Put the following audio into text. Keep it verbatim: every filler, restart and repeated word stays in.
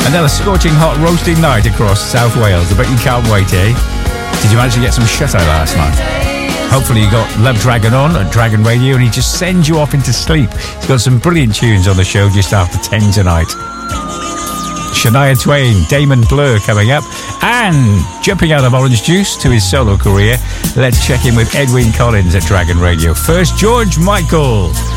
Another scorching hot roasting night across South Wales. I bet you can't wait, eh? Did you manage to get some shut-eye last night? Hopefully you got Love Dragon on at Dragon Radio and he just sends you off into sleep. He's got some brilliant tunes on the show just after ten tonight. Shania Twain, Damon Blur coming up. And jumping out of Orange Juice to his solo career, let's check in with Edwyn Collins at Dragon Radio. First, George Michael.